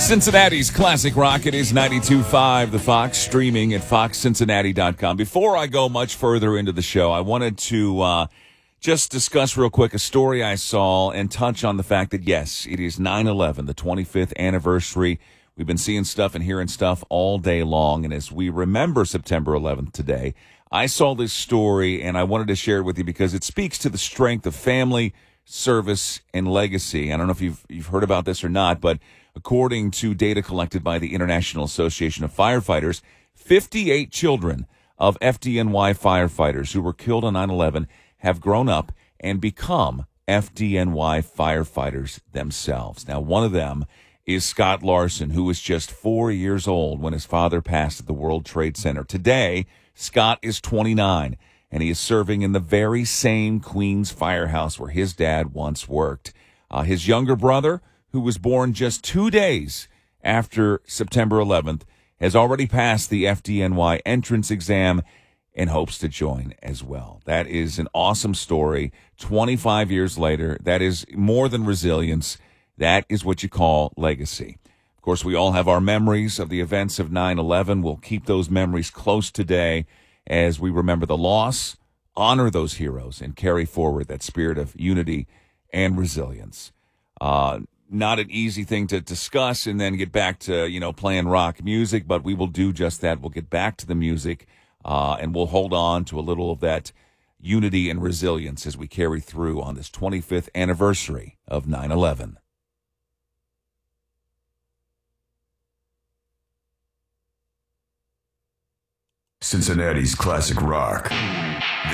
Cincinnati's classic rock. It is 92.5 The Fox, streaming at foxcincinnati.com. Before I go much further into the show, I wanted to just discuss real quick a story I saw and touch on the fact that, yes, it is 9/11, the 25th anniversary. We've been seeing stuff and hearing stuff all day long, and as we remember September 11th today, I saw this story, and I wanted to share it with you because it speaks to the strength of family, service, and legacy. I don't know if you've heard about this or not, but according to data collected by the International Association of Firefighters, 58 children of FDNY firefighters who were killed on 9/11 have grown up and become FDNY firefighters themselves. Now, one of them is Scott Larson, who was just 4 years old when his father passed at the World Trade Center. Today, Scott is 29, and he is serving in the very same Queens firehouse where his dad once worked. His younger brother, who was born just 2 days after September 11th, has already passed the FDNY entrance exam and hopes to join as well. That is an awesome story. 25 years later, that is more than resilience. That is what you call legacy. Of course, we all have our memories of the events of 9/11. We'll keep those memories close today as we remember the loss, honor those heroes, and carry forward that spirit of unity and resilience. Not an easy thing to discuss and then get back to, playing rock music, but we will do just that. We'll get back to the music, and we'll hold on to a little of that unity and resilience as we carry through on this 25th anniversary of 9/11. Cincinnati's classic rock.